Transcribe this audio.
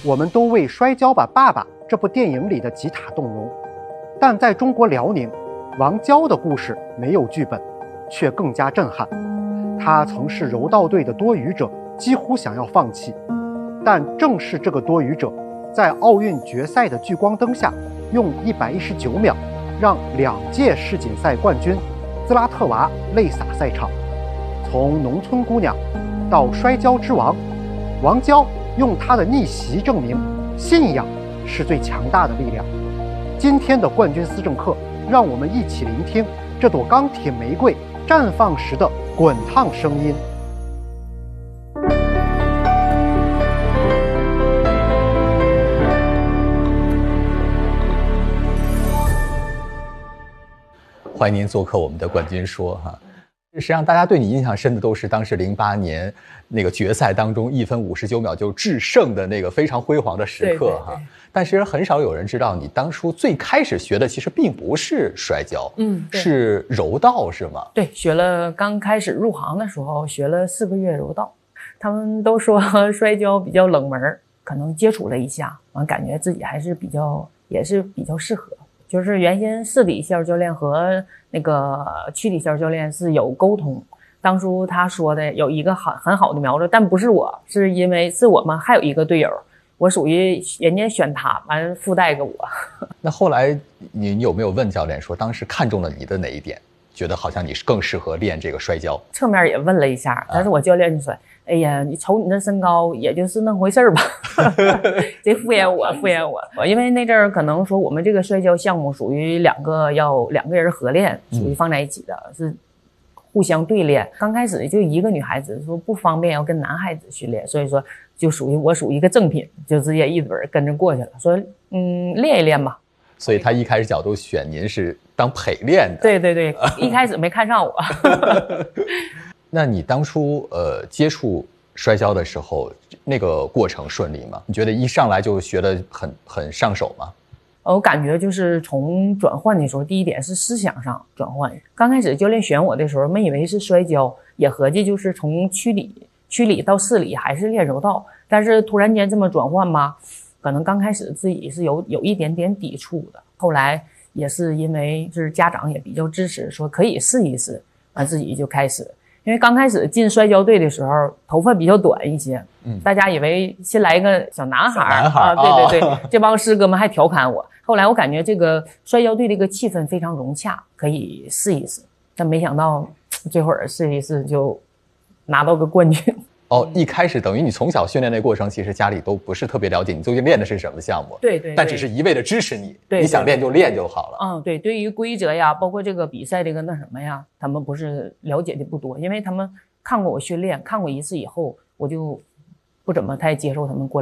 我们都为《摔跤吧，爸爸》这部电影里的吉塔动容，但在中国辽宁，王娇的故事没有剧本，却更加震撼。他曾是柔道队的多语者，几乎想要放弃，但正是这个多语者，在奥运决赛的聚光灯下，用119秒让2届世锦赛冠军兹拉特娃泪洒赛场。从农村姑娘到摔跤之王，王娇用她的逆袭证明，信仰是最强大的力量。今天的冠军思政课，让我们一起聆听这朵钢铁玫瑰绽放时的滚烫声音。 欢迎您做客我们的冠军说哈。实际上，大家对你印象深的都是当时08年那个决赛当中1分59秒就制胜的那个非常辉煌的时刻哈。但是很少有人知道，你当初最开始学的其实并不是摔跤，是柔道是吗？ 对，学了，刚开始入行的时候学了4个月柔道。他们都说摔跤比较冷门，可能接触了一下，完感觉自己还是也是比较适合。就是原先市里线教练和那个区里线教练是有沟通，当初他说的有一个很好的苗子，但不是我，是因为是我们还有一个队友，我属于人家选他，完附带个我。 那后来你有没有问教练说，当时看中了你的哪一点，觉得好像你是更适合练这个摔跤？ 侧面也问了一下，但是我教练就说：“哎呀，你瞅你这身高，也就是那回事吧。”这敷衍我，因为那阵儿可能说我们这个摔跤项目属于两个人合练，属于放在一起的，是互相对练。刚开始就一个女孩子说不方便要跟男孩子训练，所以说就我属于一个正品，就直接一嘴跟着过去了，说练一练吧。 所以他一开始角度选您是当陪练的。 对，一开始没看上我。 那你当初接触摔跤的时候，那个过程顺利吗？你觉得一上来就学得很上手吗？ 我感觉就是从转换的时候，第一点是思想上转换。刚开始教练选我的时候，没以为是摔跤，也合计就是从区里到市里还是练柔道，但是突然间这么转换吧，可能刚开始自己是有一点点抵触的。后来也是因为就是家长也比较支持，说可以试一试，完自己就开始。因为刚开始进摔跤队的时候，头发比较短一些，大家以为新来一个小男孩啊，对，这帮师哥们还调侃我。后来我感觉这个摔跤队这个气氛非常融洽，可以试一试，但没想到这会儿试一试就拿到个冠军。 一开始等于你从小训练的过程，其实家里都不是特别了解你究竟练的是什么项目， 对， 但只是一味的支持你， 对， 你想练就练就好了。 对，对于规则呀，包括这个比赛这个那什么呀，他们不是了解的不多，因为他们看过我训练，看过一次以后，我就不怎么太接受他们过来。